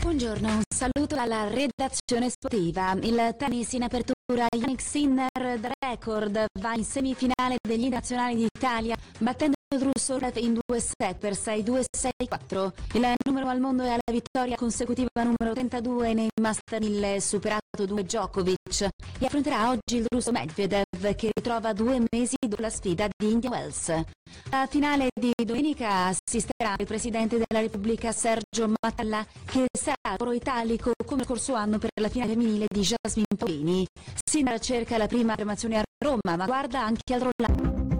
Buongiorno, un saluto dalla redazione sportiva. Il tennis in apertura, Jannik Sinner da record va in semifinale degli nazionali d'Italia battendo il russo in 2 set per 6-2, 6-4. Il numero al mondo è alla vittoria consecutiva numero 32 nei Master 1000, superato 2 Djokovic, e affronterà oggi il russo Medvedev che ritrova 2 mesi dopo la sfida di Indian Wells. La finale di domenica assisterà il Presidente della Repubblica Sergio Mattarella, che sarà pro-italico come lo scorso anno per la finale femminile di Jasmine Paolini. Sinner cerca la prima affermazione a Roma, ma guarda anche al Roland.